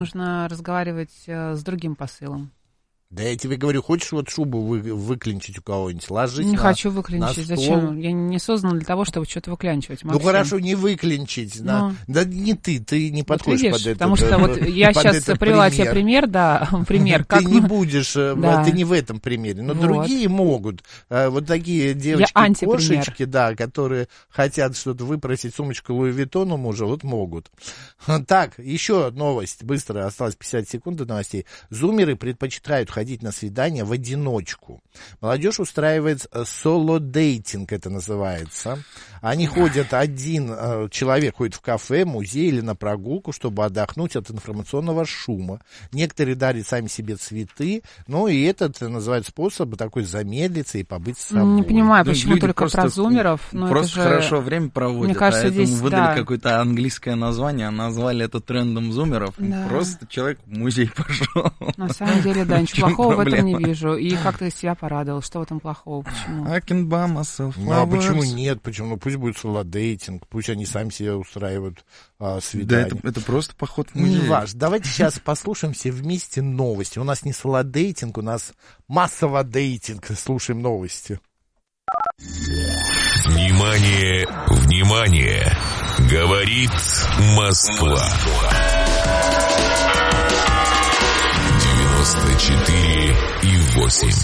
Нужно разговаривать с другим посылом. Да я тебе говорю, хочешь вот шубу выклинчить у кого-нибудь, ложись Не на хочу выклинчить. на стол. Зачем? Я не создана для того, чтобы что-то выклинчивать, Максим. Ну хорошо, не выклинчить. Да не ты не подходишь видишь, под это. Потому что вот я сейчас привела тебе пример, пример. Ты не будешь, ты не в этом примере, но другие могут. Вот такие девочки-кошечки, да, которые хотят что-то выпросить, сумочку Луи Виттон у мужа, вот могут. Так, еще новость, быстро, осталось 50 секунд до новостей. Зумеры предпочитают ходить на свидания в одиночку. Молодежь устраивает соло-дейтинг, это называется. Они ходят, один человек ходит в кафе, музей или на прогулку, чтобы отдохнуть от информационного шума. Некоторые дарят сами себе цветы, ну и этот называют способ такой замедлиться и побыть с собой. Не понимаю, почему только про зумеров. Просто хорошо время проводят, мне кажется, поэтому здесь, выдали какое-то английское название, назвали это трендом зумеров. Да. Просто человек в музей пошел. На самом деле, да, ничего плохого в этом не вижу. И как ты себя порадовал? Что в этом плохого? Почему? I can buy myself flowers. Ну, а почему нет? Почему? Ну, пусть будет соло-дейтинг, пусть они сами себе устраивают свидания. Да, это просто поход в музей. Не важно. Давайте сейчас послушаем все вместе новости. У нас не соло-дейтинг, у нас массово-дейтинг. Слушаем новости. Внимание, внимание! Говорит Москва. 94,8.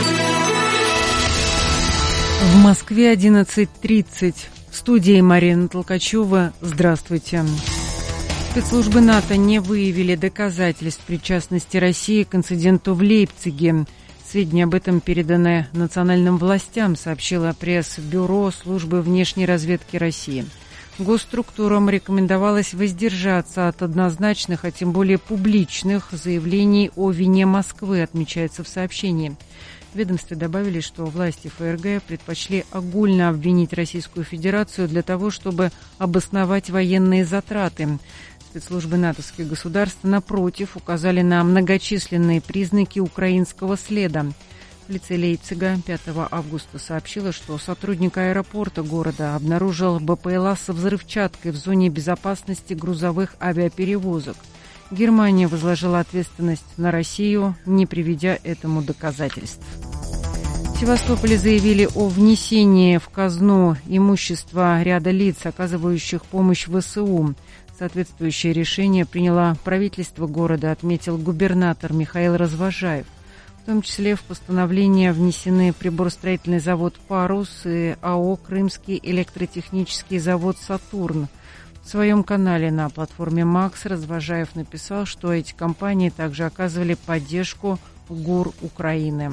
В Москве 11:30. В студии Марина Толкачева. Здравствуйте. Спецслужбы НАТО не выявили доказательств причастности России к инциденту в Лейпциге. Сведения об этом переданы национальным властям, сообщило пресс-бюро Службы внешней разведки России. Госструктурам рекомендовалось воздержаться от однозначных, а тем более публичных заявлений о вине Москвы, отмечается в сообщении. В ведомстве добавили, что власти ФРГ предпочли огульно обвинить Российскую Федерацию для того, чтобы обосновать военные затраты. Спецслужбы натовских государств, напротив, указали на многочисленные признаки украинского следа. Полиция Лейпцига 5 августа сообщила, что сотрудник аэропорта города обнаружил БПЛА со взрывчаткой в зоне безопасности грузовых авиаперевозок. Германия возложила ответственность на Россию, не приведя этому доказательств. В Севастополе заявили о внесении в казну имущества ряда лиц, оказывающих помощь ВСУ. Соответствующее решение приняло правительство города, отметил губернатор Михаил Развожаев. В том числе в постановление внесены приборостроительный завод «Парус» и АО «Крымский электротехнический завод «Сатурн». В своем канале на платформе «Макс» Развожаев написал, что эти компании также оказывали поддержку ГУР Украины.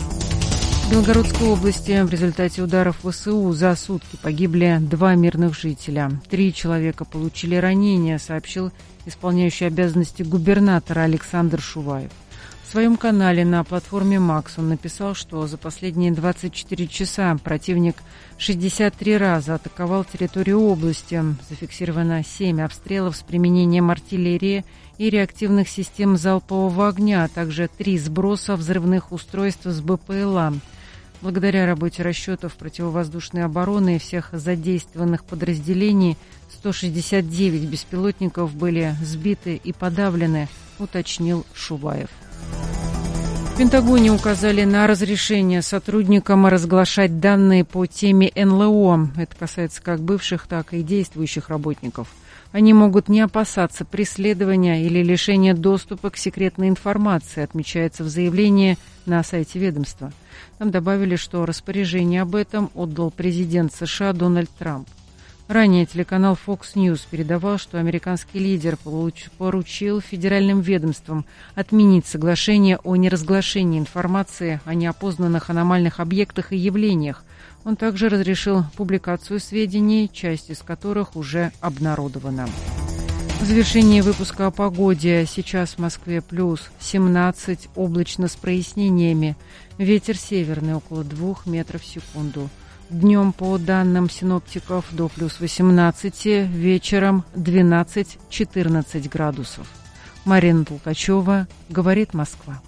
В Белгородской области в результате ударов ВСУ за сутки погибли 2 мирных жителя. 3 человека получили ранения, сообщил исполняющий обязанности губернатора Александр Шуваев. В своем канале на платформе «Макс» он написал, что за последние 24 часа противник 63 раза атаковал территорию области. Зафиксировано 7 обстрелов с применением артиллерии и реактивных систем залпового огня, а также 3 сброса взрывных устройств с БПЛА. Благодаря работе расчетов противовоздушной обороны и всех задействованных подразделений 169 беспилотников были сбиты и подавлены, уточнил Шуваев. В Пентагоне указали на разрешение сотрудникам разглашать данные по теме НЛО. Это касается как бывших, так и действующих работников. Они могут не опасаться преследования или лишения доступа к секретной информации, отмечается в заявлении на сайте ведомства. Там добавили, что распоряжение об этом отдал президент США Дональд Трамп. Ранее телеканал Fox News передавал, что американский лидер поручил федеральным ведомствам отменить соглашение о неразглашении информации о неопознанных аномальных объектах и явлениях. Он также разрешил публикацию сведений, часть из которых уже обнародована. В завершении выпуска о погоде. Сейчас в Москве плюс 17, облачно с прояснениями. Ветер северный около 2 метров в секунду. Днем, по данным синоптиков, до плюс 18, вечером 12-14 градусов. Марина Толкачева, говорит Москва.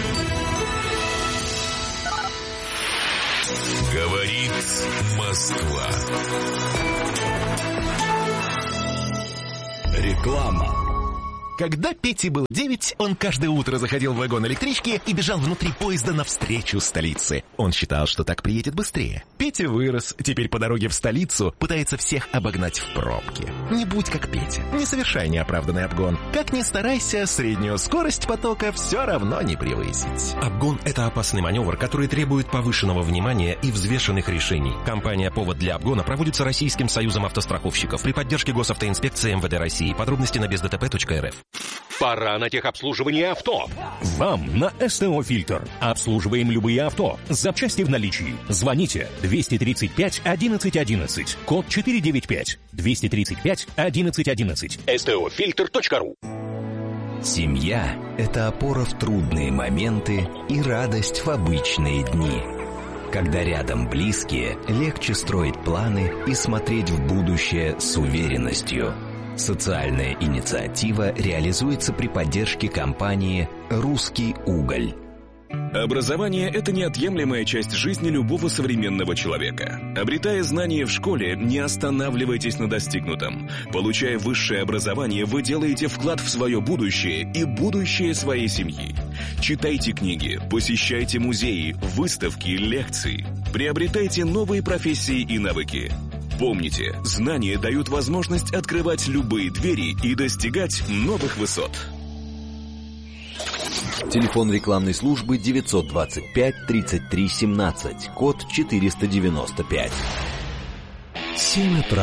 Говорит Москва. Реклама. Когда Пете было 9, он каждое утро заходил в вагон электрички и бежал внутри поезда навстречу столице. Он считал, что так приедет быстрее. Петя вырос, теперь по дороге в столицу пытается всех обогнать в пробке. Не будь как Петя, не совершай неоправданный обгон. Как ни старайся, среднюю скорость потока все равно не превысить. Обгон — это опасный маневр, который требует повышенного внимания и взвешенных решений. Компания «Повод для обгона» проводится Российским союзом автостраховщиков при поддержке Госавтоинспекции МВД России. Подробности на бездтп.рф. Пора на техобслуживание авто. Вам на СТО «Фильтр». Обслуживаем любые авто. Запчасти в наличии. Звоните 235 11 11. Код 495. 235 11 11. STOFilter.ru. Семья – это опора в трудные моменты и радость в обычные дни. Когда рядом близкие, легче строить планы и смотреть в будущее с уверенностью. Социальная инициатива реализуется при поддержке компании «Русский уголь». Образование – это неотъемлемая часть жизни любого современного человека. Обретая знания в школе, не останавливайтесь на достигнутом. Получая высшее образование, вы делаете вклад в свое будущее и будущее своей семьи. Читайте книги, посещайте музеи, выставки, лекции. Приобретайте новые профессии и навыки. Помните, знания дают возможность открывать любые двери и достигать новых высот. Телефон рекламной службы 925 33 17, код 495. 7 утра.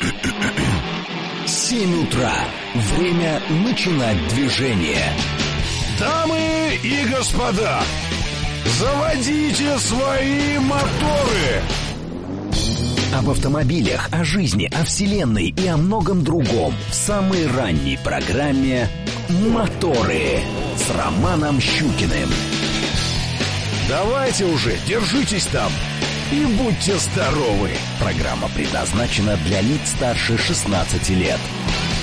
7 утра. Время начинать движение. Дамы и господа, заводите свои моторы. Об автомобилях, о жизни, о вселенной и о многом другом в самой ранней программе «Моторы» с Романом Щукиным. Давайте уже, держитесь там и будьте здоровы. Программа предназначена для лиц старше 16 лет.